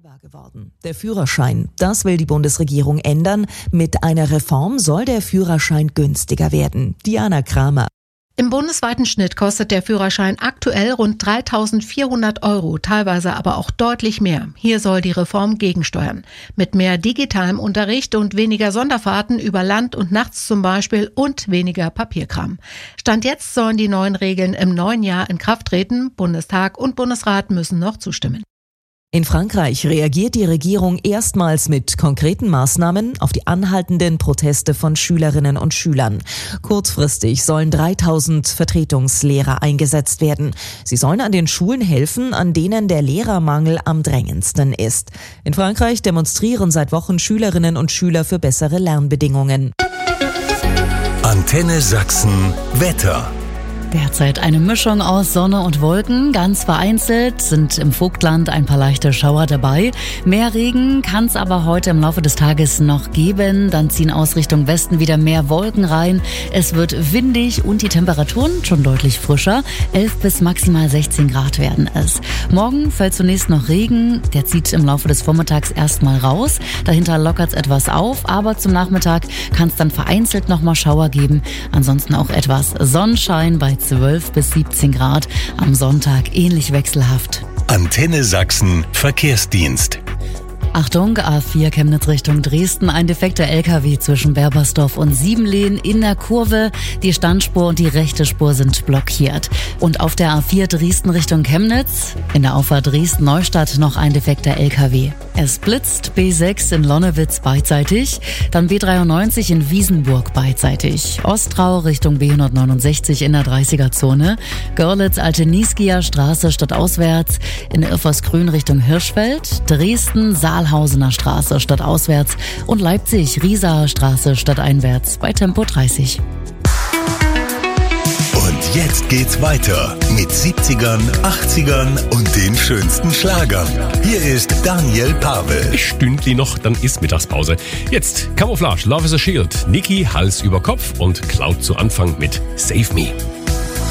Bezahlbar geworden. Der Führerschein, das will die Bundesregierung ändern. Mit einer Reform soll der Führerschein günstiger werden. Diana Kramer. Im bundesweiten Schnitt kostet der Führerschein aktuell rund 3.400 €, teilweise aber auch deutlich mehr. Hier soll die Reform gegensteuern. Mit mehr digitalem Unterricht und weniger Sonderfahrten über Land und nachts zum Beispiel und weniger Papierkram. Stand jetzt sollen die neuen Regeln im neuen Jahr in Kraft treten. Bundestag und Bundesrat müssen noch zustimmen. In Frankreich reagiert die Regierung erstmals mit konkreten Maßnahmen auf die anhaltenden Proteste von Schülerinnen und Schülern. Kurzfristig sollen 3.000 Vertretungslehrer eingesetzt werden. Sie sollen an den Schulen helfen, an denen der Lehrermangel am drängendsten ist. In Frankreich demonstrieren seit Wochen Schülerinnen und Schüler für bessere Lernbedingungen. Antenne Sachsen Wetter. Derzeit eine Mischung aus Sonne und Wolken. Ganz vereinzelt sind im Vogtland ein paar leichte Schauer dabei. Mehr Regen kann es aber heute im Laufe des Tages noch geben. Dann ziehen aus Richtung Westen wieder mehr Wolken rein. Es wird windig und die Temperaturen schon deutlich frischer. 11 bis maximal 16 Grad werden es. Morgen fällt zunächst noch Regen. Der zieht im Laufe des Vormittags erstmal raus. Dahinter lockert es etwas auf. Aber zum Nachmittag kann es dann vereinzelt nochmal Schauer geben. Ansonsten auch etwas Sonnenschein bei 12 bis 17 Grad. Am Sonntag ähnlich wechselhaft. Antenne Sachsen Verkehrsdienst. Achtung, A4 Chemnitz Richtung Dresden, ein defekter LKW zwischen Berbersdorf und Siebenlehn in der Kurve. Die Standspur und die rechte Spur sind blockiert. Und auf der A4 Dresden Richtung Chemnitz, in der Auffahrt Dresden-Neustadt noch ein defekter LKW. Es blitzt, B6 in Lonnewitz beidseitig, dann B93 in Wiesenburg beidseitig, Ostrau Richtung B169 in der 30er-Zone, Görlitz Alte Nieskia Straße stadtauswärts, in Irfersgrün Richtung Hirschfeld, Dresden Saalhausener Straße stadtauswärts und Leipzig Riesaer Straße stadteinwärts bei Tempo 30. Und jetzt geht's weiter mit 70ern, 80ern und den schönsten Schlagern. Hier ist Daniel Pavel. Stündli noch, dann ist Mittagspause. Jetzt Camouflage, Love is a Shield, Niki Hals über Kopf und Cloud zu Anfang mit Save Me.